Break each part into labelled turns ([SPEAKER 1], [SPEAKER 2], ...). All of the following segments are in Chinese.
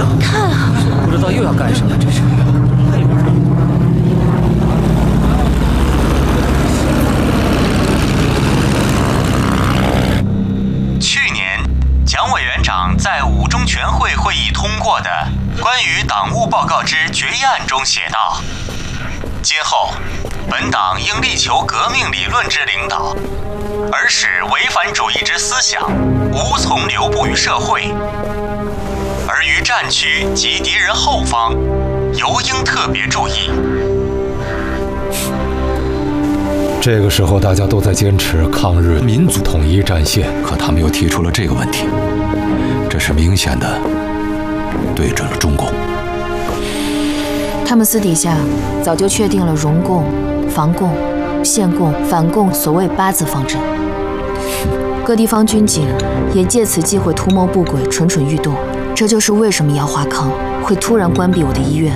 [SPEAKER 1] 呀，
[SPEAKER 2] 看啊，
[SPEAKER 1] 不知道又要干什么，这是。
[SPEAKER 3] 去年，蒋委员长在五中全会会议通过的《关于党务报告之决议案》中写道：今后，本党应力求革命理论之领导，而使违反主义之思想无从流布于社会。而于战区及敌人后方，尤应特别注意。
[SPEAKER 4] 这个时候，大家都在坚持抗日民族统一战线，
[SPEAKER 5] 可他们又提出了这个问题，这是明显的对准了中共。
[SPEAKER 2] 他们私底下早就确定了容共、防共、限共、反共所谓8字方针，各地方军警也借此机会图谋不轨、蠢蠢欲动。这就是为什么姚华康会突然关闭我的医院。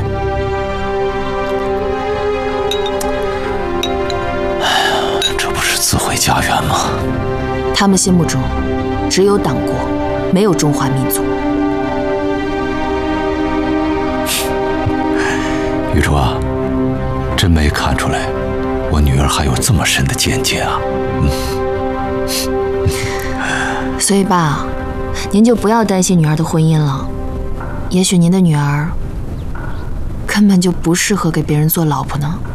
[SPEAKER 5] 这不是自毁家园吗？
[SPEAKER 2] 他们心目中只有党国，没有中华民族。
[SPEAKER 5] 玉珠啊，真没看出来，我女儿还有这么深的见解啊。
[SPEAKER 2] 所以爸，您就不要担心女儿的婚姻了。也许您的女儿根本就不适合给别人做老婆呢。